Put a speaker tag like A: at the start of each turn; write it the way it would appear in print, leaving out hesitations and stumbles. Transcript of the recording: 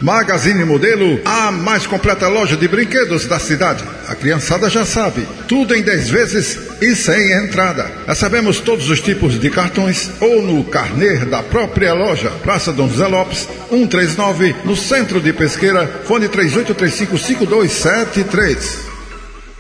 A: Magazine Modelo, a mais completa loja de brinquedos da cidade. A criançada já sabe, tudo em 10 vezes e sem entrada. Recebemos todos os tipos de cartões ou no carnê da própria loja. Praça Dom José Lopes, 139, no centro de Pesqueira, fone 38355273.